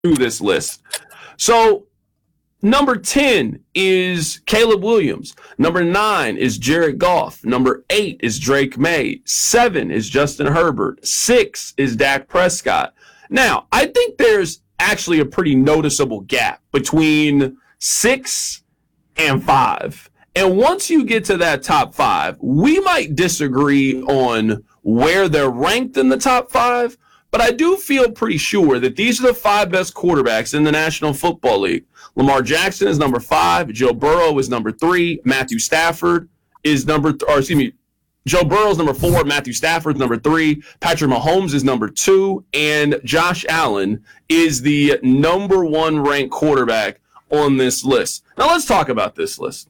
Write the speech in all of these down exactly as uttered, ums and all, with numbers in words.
through this list. So number ten is Caleb Williams. Number nine is Jared Goff. Number eight is Drake May. Seven is Justin Herbert. Six is Dak Prescott. Now, I think there's actually a pretty noticeable gap between six and five. And once you get to that top five, we might disagree on where they're ranked in the top five, but I do feel pretty sure that these are the five best quarterbacks in the National Football League. Lamar Jackson is number five. Joe Burrow is number three. Matthew Stafford is number, th- or excuse me, Joe Burrow is number four. Matthew Stafford is number three. Patrick Mahomes is number two. And Josh Allen is the number one ranked quarterback on this list. Now let's talk about this list.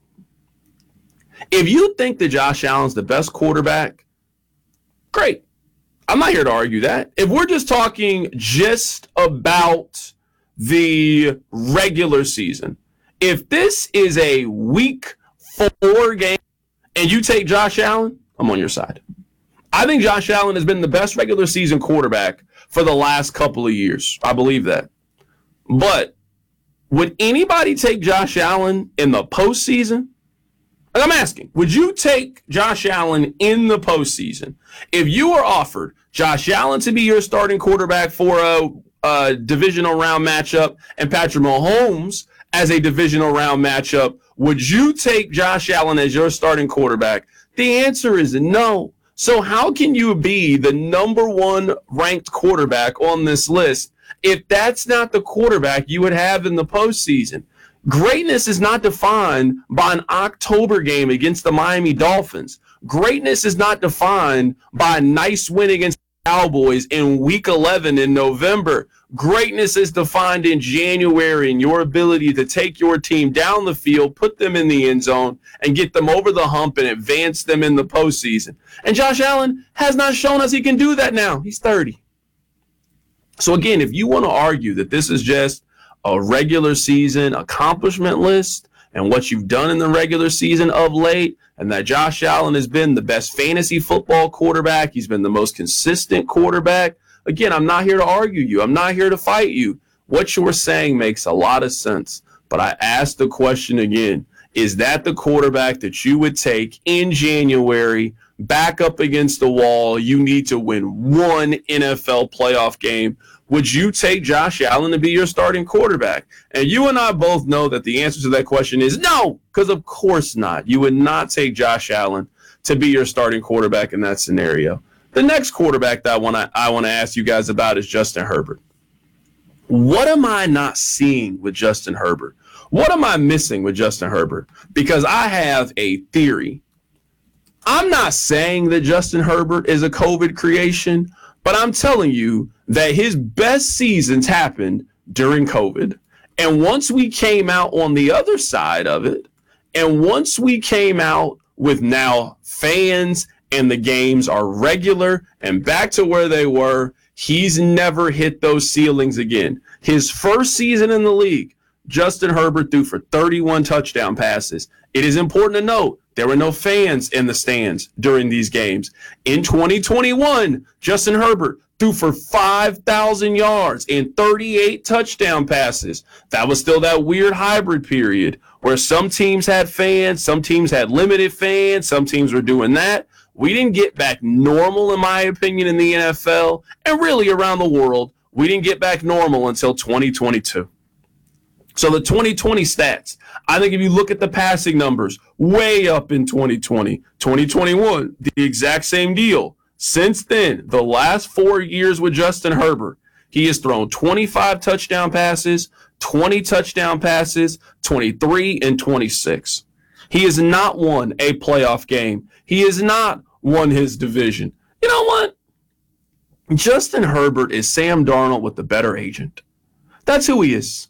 If you think that Josh Allen's the best quarterback, great. I'm not here to argue that. If we're just talking just about the regular season, if this is a week four game and you take Josh Allen, I'm on your side. I think Josh Allen has been the best regular season quarterback for the last couple of years. I believe that. But would anybody take Josh Allen in the postseason? And I'm asking, would you take Josh Allen in the postseason if you were offered Josh Allen to be your starting quarterback for a, a divisional round matchup and Patrick Mahomes as a divisional round matchup? Would you take Josh Allen as your starting quarterback? The answer is no. So how can you be the number one ranked quarterback on this list if that's not the quarterback you would have in the postseason? Greatness is not defined by an October game against the Miami Dolphins. Greatness is not defined by a nice win against the Cowboys in week eleven in November. Greatness is defined in January and your ability to take your team down the field, put them in the end zone, and get them over the hump and advance them in the postseason. And Josh Allen has not shown us he can do that now. He's thirty. So again, if you want to argue that this is just a regular season accomplishment list and what you've done in the regular season of late, and that Josh Allen has been the best fantasy football quarterback, he's been the most consistent quarterback. Again, I'm not here to argue you. I'm not here to fight you. What you're saying makes a lot of sense. But I ask the question again, is that the quarterback that you would take in January, back up against the wall? You need to win one N F L playoff game. Would you take Josh Allen to be your starting quarterback? And you and I both know that the answer to that question is no, because of course not. You would not take Josh Allen to be your starting quarterback in that scenario. The next quarterback that I want to I want to ask you guys about is Justin Herbert. What am I not seeing with Justin Herbert? What am I missing with Justin Herbert? Because I have a theory. I'm not saying that Justin Herbert is a COVID creation, but I'm telling you that his best seasons happened during COVID. And once we came out on the other side of it, and once we came out with now fans and the games are regular and back to where they were, he's never hit those ceilings again. His first season in the league, Justin Herbert threw for thirty-one touchdown passes. It is important to note there were no fans in the stands during these games. In twenty twenty-one, Justin Herbert threw for five thousand yards and thirty-eight touchdown passes. That was still that weird hybrid period where some teams had fans, some teams had limited fans, some teams were doing that. We didn't get back normal, in my opinion, in the N F L and really around the world. We didn't get back normal until twenty twenty-two. So the twenty twenty stats, I think if you look at the passing numbers, way up in twenty twenty. twenty twenty-one, the exact same deal. Since then, the last four years with Justin Herbert, he has thrown twenty-five touchdown passes, twenty touchdown passes, twenty-three, and twenty-six. He has not won a playoff game. He has not won his division. You know what? Justin Herbert is Sam Darnold with the better agent. That's who he is.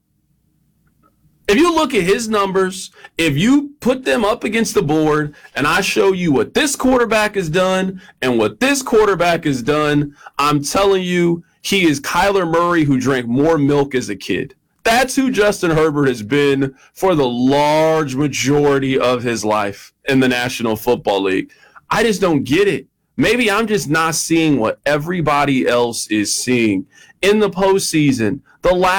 If you look at his numbers, if you put them up against the board and I show you what this quarterback has done and what this quarterback has done, I'm telling you, he is Kyler Murray who drank more milk as a kid. That's who Justin Herbert has been for the large majority of his life in the National Football League. I just don't get it. Maybe I'm just not seeing what everybody else is seeing. In the postseason, The last